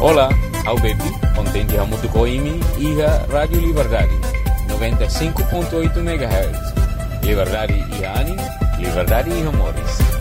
Olá, ao Bepi, contente a muito coimi e a Rádio Liberdade, 95.8 MHz. Liberdade e ânimo, liberdade e amores.